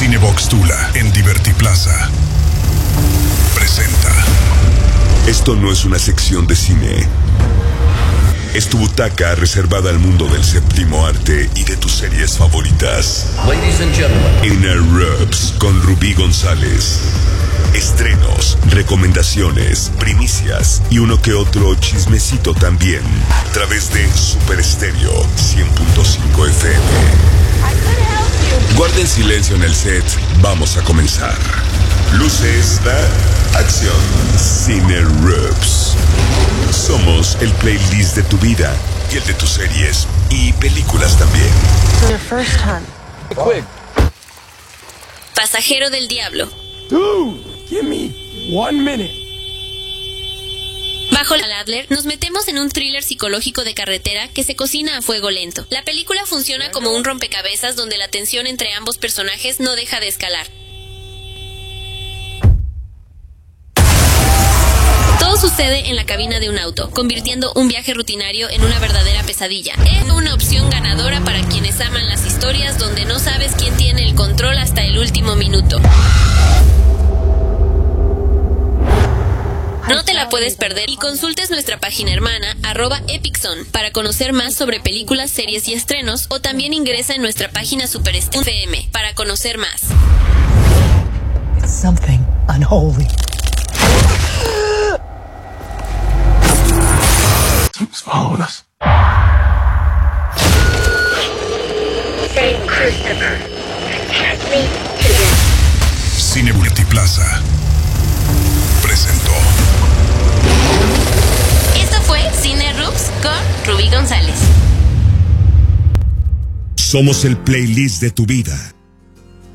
Cinebox Tula en Divertiplaza presenta. Esto no es una sección de cine. Es tu butaca reservada al mundo del séptimo arte y de tus series favoritas. Ladies and gentlemen, Inner Rubs con Rubí González. Estrenos, recomendaciones, primicias y uno que otro chismecito también. A través de Super Estéreo 100.5 FM. Guarden silencio en el set. Vamos a comenzar. Luces, acción. Cine Rubs. Somos el playlist de tu vida y el de tus series y películas también. Your first hunt. quick. Pasajero del Diablo. Dude, give me 1 minute. Bajo la Adler, nos metemos en un thriller psicológico de carretera que se cocina a fuego lento. La película funciona como un rompecabezas donde la tensión entre ambos personajes no deja de escalar. Todo sucede en la cabina de un auto, convirtiendo un viaje rutinario en una verdadera pesadilla. Es una opción ganadora para quienes aman las historias donde no sabes quién tiene el control hasta el último minuto. No te la puedes perder y consultes nuestra página hermana @EpicZone para conocer más sobre películas, series y estrenos, o también ingresa en nuestra página Super FM para conocer más. It's something unholy. Something's following us. Saint Christopher, take me to the Cineplaza presentó. Esto fue Cine Rubs con Rubí González. Somos el playlist de tu vida